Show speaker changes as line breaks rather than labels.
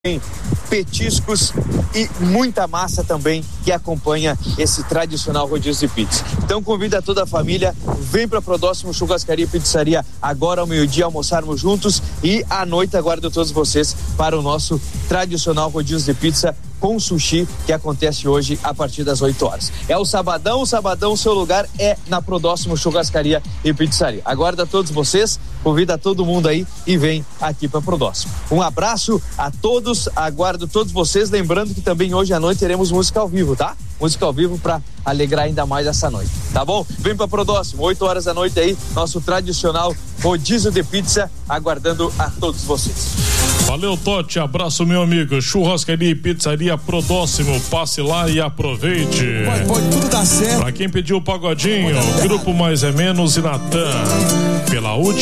petiscos e muita massa também que acompanha esse tradicional rodízio de pizza. Então convida toda a família, vem para Prodóximo Churrascaria e Pizzaria agora ao meio-dia almoçarmos juntos e à noite aguardo todos vocês para o nosso tradicional rodízio de pizza com sushi que acontece hoje a partir das 8 horas. É o sabadão, seu lugar é na Prodóximo Churrascaria e Pizzaria. Aguarda todos vocês, convida todo mundo aí e vem aqui para Prodóximo. Um abraço a todos, aguardo todos vocês, lembrando que também hoje à noite teremos música ao vivo, tá? Música ao vivo para alegrar ainda mais essa noite, tá bom? Vem para Prodóximo, 8 horas da noite aí, nosso tradicional rodízio de pizza, aguardando a todos vocês.
Valeu, Totti, abraço, meu amigo. Churrascaria e Pizzaria Prodóximo, passe lá e aproveite.
Pode tudo dar certo.
Pra quem pediu o pagodinho, Grupo Mais é Menos e Natan, pela última